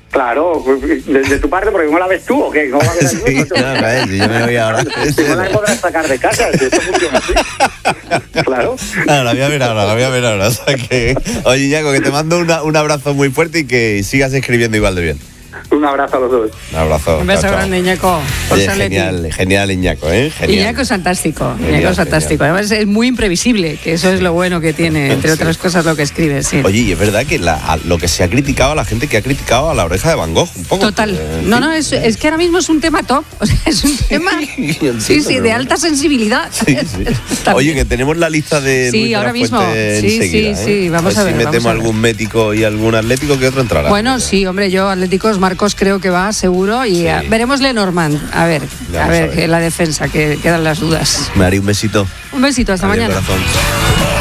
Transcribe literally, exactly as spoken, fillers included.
Claro, de, de tu parte, porque no la ves tú, ¿o qué? ¿Cómo la ves sí, tú? no, no, si yo me voy ahora. Si no la podrás sacar de casa, si esto funciona así. Claro. Claro, la voy a ver ahora, la voy a ver ahora. O sea que, oye, Iñaco, que te mando una, un abrazo muy fuerte y que sigas escribiendo igual de bien. Un abrazo a los dos. Un abrazo. Un beso chao, chao. grande, Iñaco. Oye, genial, genial, Iñaco, ¿eh? Genial. Iñaco es fantástico, Genial, Iñaco es fantástico. genial. Además es muy imprevisible, que eso es lo bueno que tiene, entre Sí. otras cosas, lo que escribe, sí. Oye, y es verdad que la, a, lo que se ha criticado a la gente que ha criticado a La Oreja de Van Gogh, un poco. Total. Eh, No, sí. no, es, es que ahora mismo es un tema top. O sea, es un tema entiendo, sí, sí, de pero alta sensibilidad. Sí, sí. También. Oye, que tenemos la lista de Sí, Luis de la ahora mismo. Fuente Sí, enseguida, sí, ¿eh? sí, vamos a a ver ver, si vamos metemos a ver. algún médico y algún atlético que otro entrará. Bueno, sí, hombre, yo Atléticos Marcos creo que va seguro y Sí. a- veremos Lenormand. A ver, Ya a vamos ver, a ver. que la defensa, que quedan las dudas. Mari, un besito. Un besito, hasta Adiós, mañana. corazón.